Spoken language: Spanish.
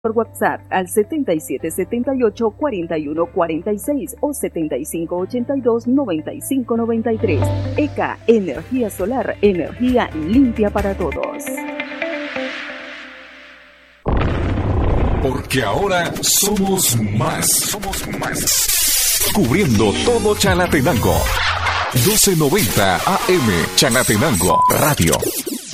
por WhatsApp al 7778-4146 o 7582-9593. ECA Energía Solar, energía limpia para todos. Porque ahora somos más. Cubriendo todo Chalatenango. 1290 AM Chalatenango Radio.